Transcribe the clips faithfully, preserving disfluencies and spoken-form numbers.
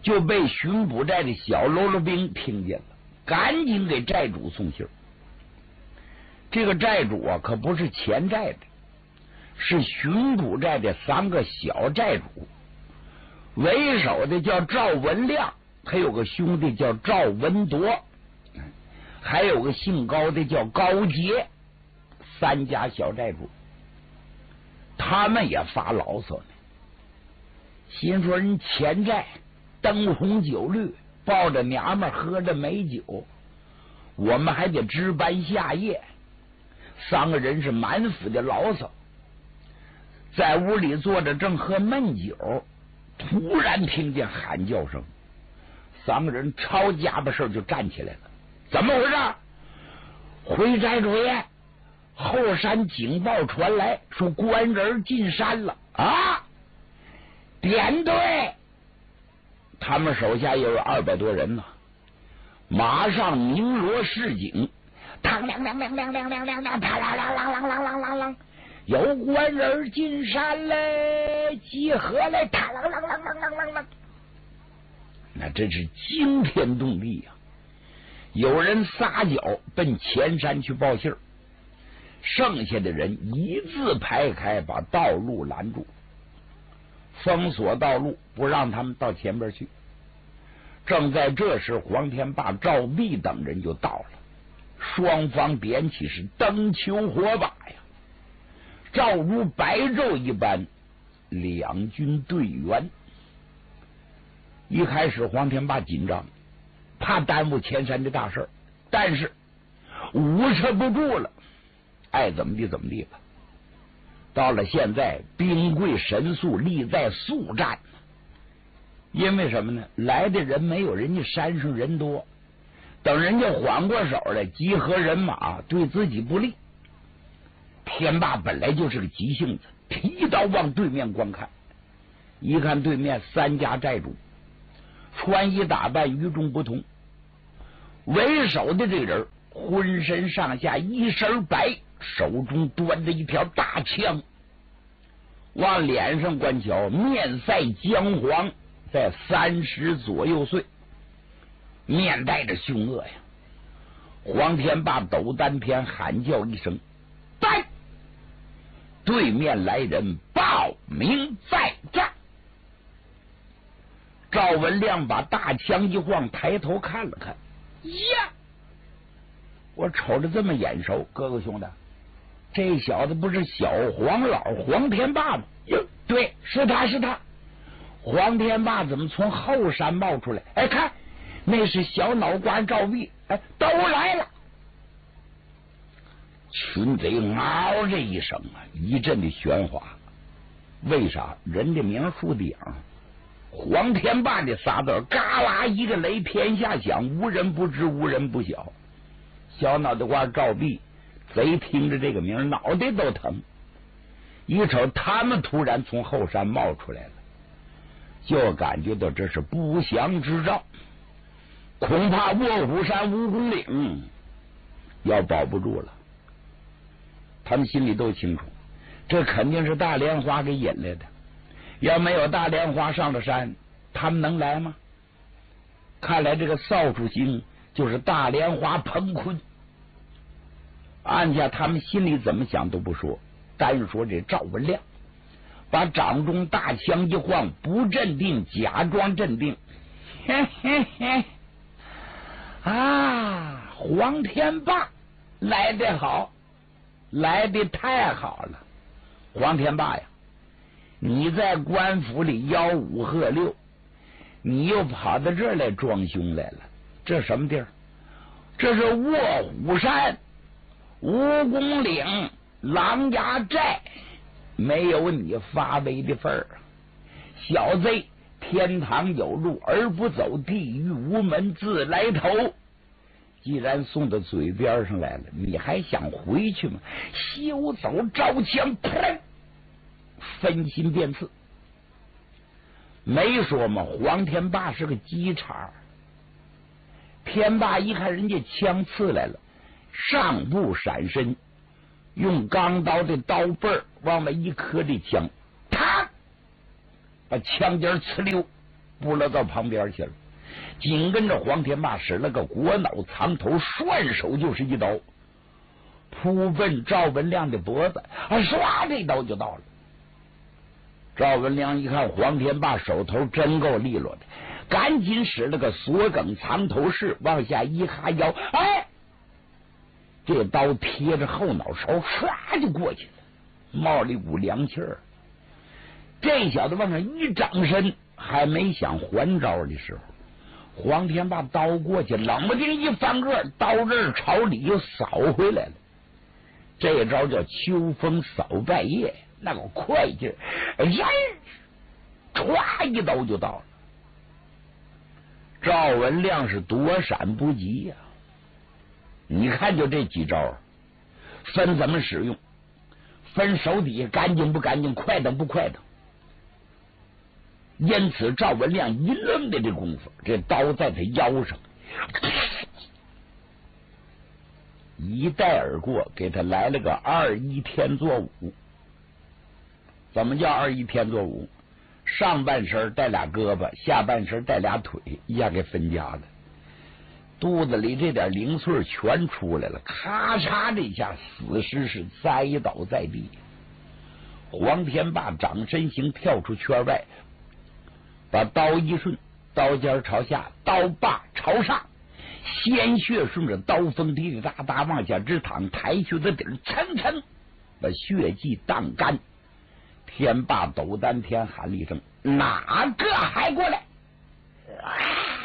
就被巡捕寨的小喽啰兵听见了，赶紧给寨主送信。这个寨主啊，可不是前寨的，是巡捕寨的三个小寨主，为首的叫赵文亮，还有个兄弟叫赵文铎，还有个姓高的叫高杰，三家小寨主。他们也发牢骚呢，心说人前寨灯红酒绿，抱着娘们喝着美酒，我们还得值班下夜。三个人是满腹的牢骚，在屋里坐着正喝闷酒，突然听见喊叫声，三个人抄家巴事就站起来了。怎么回事？回寨主爷，后山警报传来，说官人进山了啊！点队，他们手下也有二百多人呢，马上鸣锣示警，嘡啷啷啷啷啷啷啷啷，啪啦啦啷啷啷啷啷啷，有官人进山嘞，集合嘞，啪啦啷啷啷啷啷啷，那真是惊天动地呀！有人撒脚奔前山去报信，剩下的人一字排开，把道路拦住，封锁道路，不让他们到前边去。正在这时，黄天霸、赵弼等人就到了，双方点起是灯球火把呀，照如白昼一般，两军对员。一开始黄天霸紧张，怕耽误前山的大事，但是捂持不住了，爱怎么地怎么地吧。到了现在，兵贵神速，力在速战。因为什么呢？来的人没有人家山上人多，等人家缓过手来，集合人马对自己不利。天霸本来就是个急性子，提刀往对面观看，一看对面三家寨主，穿衣打扮与众不同。为首的这个人浑身上下一身白，手中端着一条大枪，往脸上观瞧，面赛姜黄，在三十左右岁，面带着凶恶呀。黄天霸抖单片喊叫一声，带！对面来人，报名在战。赵文亮把大枪一晃，抬头看了看，呀，我瞅着这么眼熟，哥哥兄弟，这小子不是小黄老黄天霸吗？哟，对，是他是他。黄天霸怎么从后山冒出来？哎，看，那是小脑瓜赵弼，哎，都来了。群贼嗷这一声啊，一阵的喧哗。为啥？人家名树顶，黄天霸的仨字，嘎啦一个雷天下响，无人不知，无人不晓。小脑袋瓜赵弼，贼听着这个名，脑袋都疼。一瞅他们突然从后山冒出来了，就感觉到这是不祥之兆，恐怕卧虎山蜈蚣岭要保不住了。他们心里都清楚，这肯定是大莲花给引来的，要没有大莲花上了山，他们能来吗？看来这个扫帚星就是大莲花彭坤。按下他们心里怎么想都不说，单说这赵文亮把掌中大枪一晃，不镇定，假装镇定。嘿嘿嘿，啊，黄天霸来得好，来得太好了。黄天霸呀，你在官府里吆五喝六，你又跑到这儿来装凶来了，这什么地儿？这是卧虎山蜈蚣岭狼牙寨，没有你发威的份儿啊！小贼，天堂有路而不走，地狱无门自来投。既然送到嘴边上来了，你还想回去吗？休走招枪，噗，分心便刺。没说嘛，黄天霸是个机茬。天霸一看人家枪刺来了，上步闪身，用钢刀的刀背往那一磕，这枪，啪，把枪尖呲溜扑了到旁边去了。紧跟着黄天霸使了个国脑藏头，顺手就是一刀，扑奔赵文亮的脖子，啊，唰，这刀就到了。赵文亮一看黄天霸手头真够利落的，赶紧使了个锁梗藏头式，往下一哈腰，哎，这刀贴着后脑勺，唰就过去了，冒了一股凉气儿。这小子往上一掌身，还没想还招的时候，黄天霸刀过去，冷不丁一翻个，刀刃朝里又扫回来了。这招叫秋风扫败叶，那个快劲儿，人歘一刀就到了。赵文亮是躲闪不及呀、啊！你看，就这几招，分怎么使用，分手底下干净不干净，快等不快等。因此，赵文亮一愣的这功夫，这刀在他腰上一带而过，给他来了个二一天作五。怎么叫二一天作五？上半身带俩胳膊，下半身带俩腿，一下给分家了。肚子里这点零碎全出来了，咔嚓这一下，死尸是栽倒在地。黄天霸掌身形跳出圈外，把刀一顺，刀尖朝下，刀把朝上，鲜血顺着刀锋滴滴答答往下直淌，抬去的底儿蹭蹭把血迹荡干。天霸斗丹天喊了一声：“哪个还过来？”啊、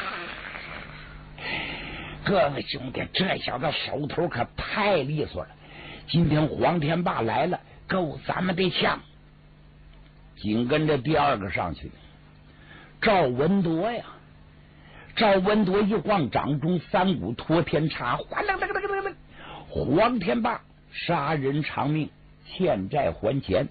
各位兄弟，这小子手头可太利索了，今天黄天霸来了，够咱们的呛。紧跟着第二个上去，赵文铎呀！赵文铎一晃掌中三股托天叉，哗啦啦啦啦啦！黄天霸杀人偿命，欠债还钱，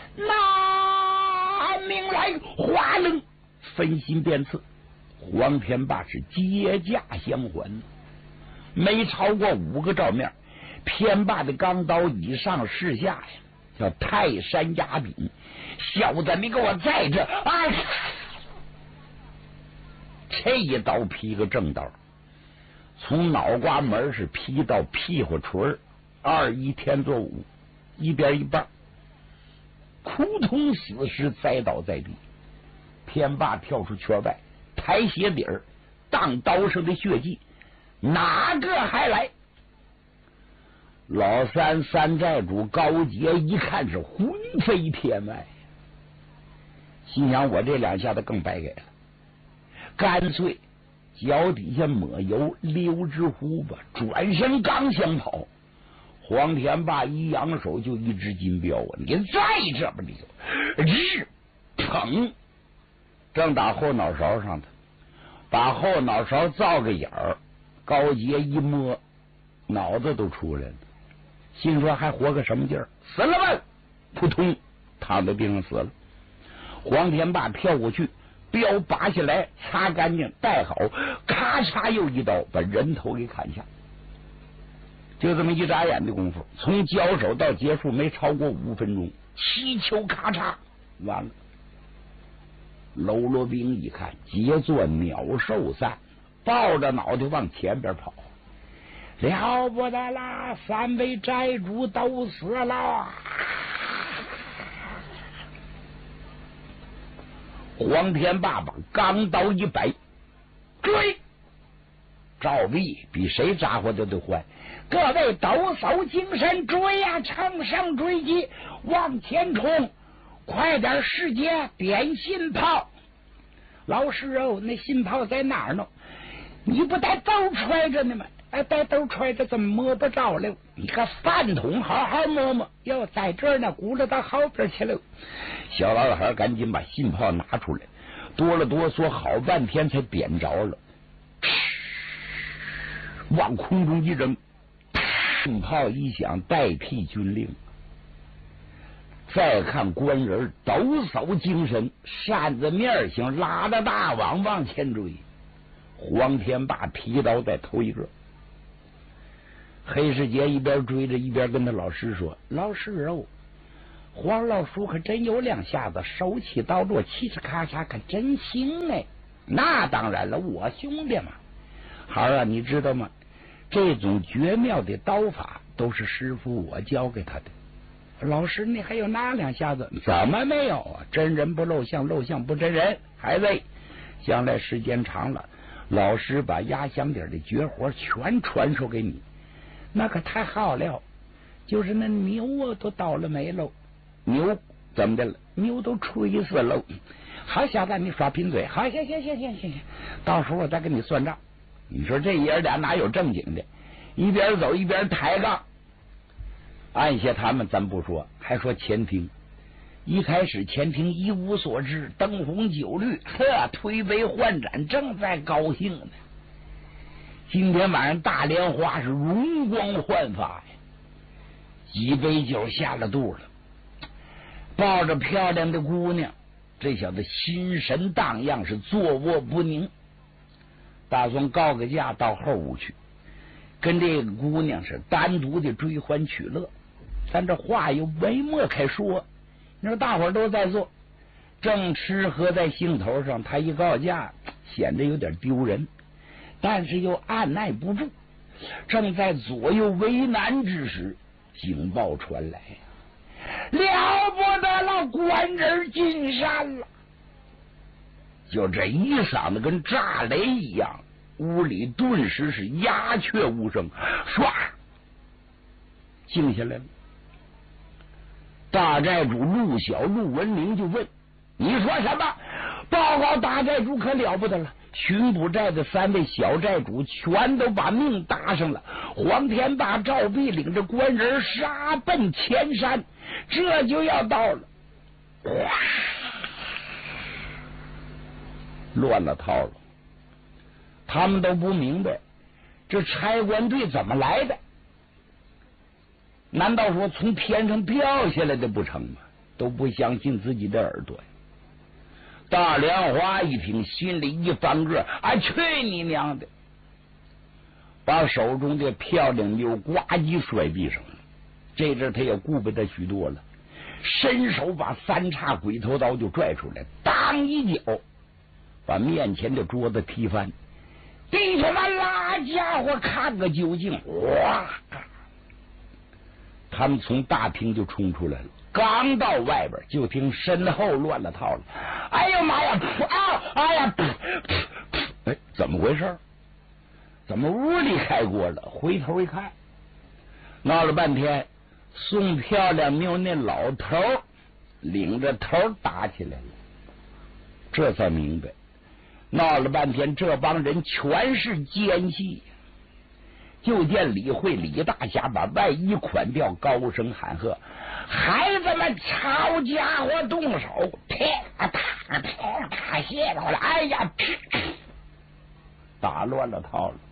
拿命来！哗楞，分心便刺。黄天霸是接驾相还，没超过五个照面，偏霸的钢刀以上势下呀，叫泰山压顶。小子，你给我在这！哎，这一刀劈个正道，从脑瓜门是劈到屁股唇，二一天作五，一边一半，扑通死尸栽倒在地。偏霸跳出圈外，抬鞋底儿当刀上的血迹，哪个还来？老三三寨主高杰一看是魂飞天外，心想我这两下子更白给了，干脆脚底下抹油溜之乎吧，转身刚想跑，黄天霸一扬手就一支金镖啊！你在这么里头，日砰，正打后脑勺上的，把后脑勺造个眼儿，高杰一摸，脑子都出来了，心说还活个什么劲儿？死了吧！扑通，躺在地上死了。黄天霸跳过去，镖拔下来，擦干净，戴好，咔嚓又一刀，把人头给砍下。就这么一眨眼的功夫，从交手到结束没超过五分钟，七球咔嚓完了。喽啰兵一看，节作鸟兽散，抱着脑袋往前边跑。了不得啦！三位寨主都死了。黄天霸把钢刀一摆，追！赵魏比谁扎活的都快。各位抖擞精神，追呀、啊！乘胜追击，往前冲！快点世界点信炮！老师哦，那信炮在哪儿呢？你不带兜揣着呢吗？哎，带兜揣着怎么摸不着了？你个饭桶，好好摸摸。哟，在这儿呢，鼓了到后边去了。小老孩赶紧把信炮拿出来，哆了哆嗦好半天才点着了，往空中一扔，信炮一响，代替军令。再看官人抖擞精神，扇子面型，拉着大网往前追。黄天霸提刀在头一个。黑世杰一边追着一边跟他老师说：“老师哦，黄老叔可真有两下子，手起刀落，嘁哧咔嚓，可真行哎！” 那当然了，我兄弟嘛。孩儿啊，你知道吗？这种绝妙的刀法都是师傅我教给他的。老师，你还有哪两下子？怎么没有啊？真人不露相，露相不真人。孩子，将来时间长了，老师把压箱底的绝活全传授给你，那可太好了。就是那牛啊，都倒了霉喽。牛怎么的了？牛都吹死喽。好小子，你耍贫嘴。好，行行行行行行，到时候我再跟你算账。你说这爷俩哪有正经的？一边走一边抬杠。按下他们咱不说，还说前庭。一开始前庭一无所知，灯红酒绿，呵，推杯换盏，正在高兴呢。今天晚上大莲花是容光焕发呀，几杯酒下了肚了，抱着漂亮的姑娘，这小子心神荡漾，是坐卧不宁。打算告个假到后屋去，跟这个姑娘是单独的追欢取乐。但这话又没莫开说，你说大伙儿都在做，正吃喝在兴头上，他一告假显得有点丢人，但是又按耐不住。正在左右为难之时，警报传来，了不得了，官人进山了！就这一嗓子跟炸雷一样，屋里顿时是鸦雀无声，唰，静下来了。大寨主陆小陆文明就问：“你说什么？”报告大寨主，可了不得了！巡捕寨的三位小寨主全都把命搭上了。黄天霸、赵壁领着官人杀奔前山，这就要到了。哇！乱了套了，他们都不明白这差官队怎么来的？难道说从天上掉下来的不成吗？都不相信自己的耳朵呀！大莲花一听，心里一翻个，啊，去你娘的！把手中的漂亮妞呱唧摔地上了。这阵他也顾不得许多了，伸手把三叉鬼头刀就拽出来，当一脚把面前的桌子踢翻。弟兄们，拉家伙看个究竟！哇！他们从大厅就冲出来了，刚到外边就听身后乱了套了。哎呀妈呀！啊！哎呀！哎，怎么回事？怎么屋里开锅了？回头一看，闹了半天，送漂亮妞那老头领着头打起来了。这才明白，闹了半天，这帮人全是奸细。就见李慧李大侠把外衣捆掉，高声喊喝：“孩子们，抄家伙动手！”啪啪啪啪，谢到了！哎呀，打乱了套了。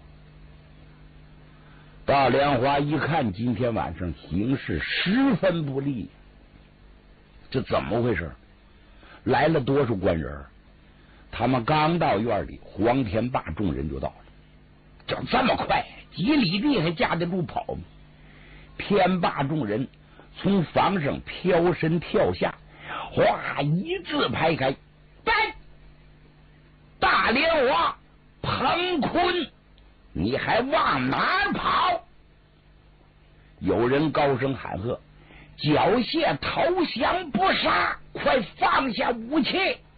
大莲花一看，今天晚上形势十分不利，这怎么回事？来了多少官人？他们刚到院里，黄天霸众人就到了。就这么快，几里地还架得住跑吗？天霸众人从房上飘身跳下，哗，一字排开，来！大莲花，彭坤，你还往哪儿跑？有人高声喊喝：“缴械投降不杀，快放下武器！”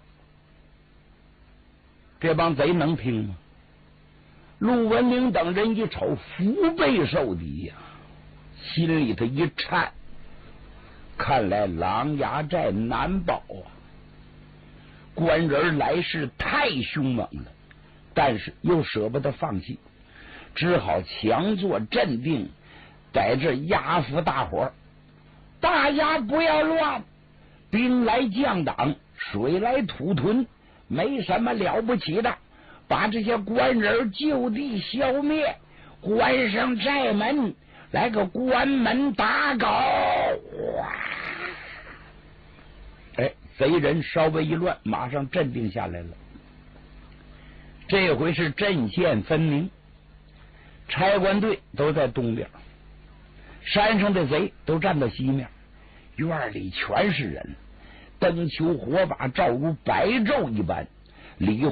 这帮贼能听吗？陆文明等人一瞅，腹背受敌呀、啊，心里头一颤，看来狼牙寨难保啊！官人来势太凶猛了，但是又舍不得放弃，只好强作镇定，在这压服大伙儿。大家不要乱，兵来将挡，水来土屯，没什么了不起的。把这些官人就地消灭，关上寨门，来个关门打狗！哎，贼人稍微一乱，马上镇定下来了。这回是阵线分明，差官队都在东边，山上的贼都站到西面，院里全是人，灯球火把照如白昼一般。李